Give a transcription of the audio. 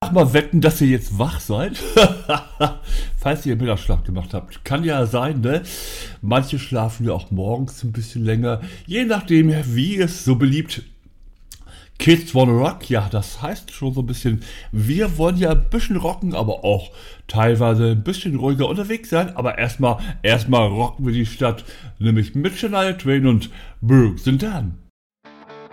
sag mal wetten, dass ihr jetzt wach seid? Falls ihr Mittagsschlaf gemacht habt. Kann ja sein, ne? Manche schlafen ja auch morgens ein bisschen länger. Je nachdem, wie es so beliebt. Kids Wanna Rock, ja, das heißt schon so ein bisschen, wir wollen ja ein bisschen rocken, aber auch teilweise ein bisschen ruhiger unterwegs sein. Aber erstmal rocken wir die Stadt, nämlich mit Shania Twain und Brooks and Dunn.